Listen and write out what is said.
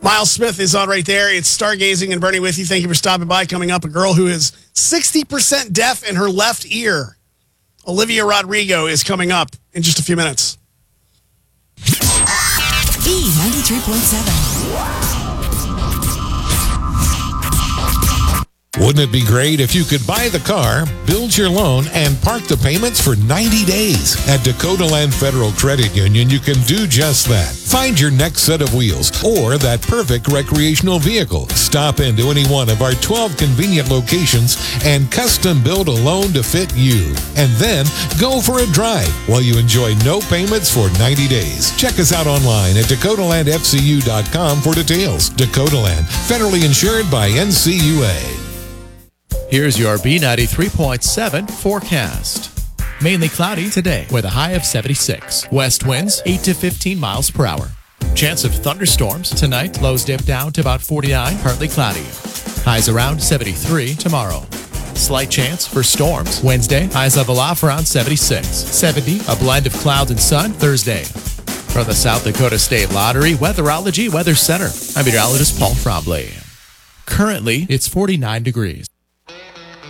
Miles Smith is on right there. It's Stargazing and Bernie with you. Thank you for stopping by. Coming up, a girl who is 60% deaf in her left ear. Olivia Rodrigo is coming up in just a few minutes. B93.7. Wouldn't it be great if you could buy the car, build your loan, and park the payments for 90 days? At Dakota Land Federal Credit Union, you can do just that. Find your next set of wheels or that perfect recreational vehicle. Stop into any one of our 12 convenient locations and custom build a loan to fit you. And then go for a drive while you enjoy no payments for 90 days. Check us out online at DakotaLandFCU.com for details. Dakota Land, federally insured by NCUA. Here's your B93.7 forecast. Mainly cloudy today with a high of 76. West winds 8 to 15 miles per hour. Chance of thunderstorms tonight. Lows dip down to about 49, partly cloudy. Highs around 73 tomorrow. Slight chance for storms. Wednesday, highs level off around 76. 70, a blend of clouds and sun Thursday. From the South Dakota State Lottery Weatherology Weather Center, I'm meteorologist Paul Trombley. Currently, it's 49 degrees.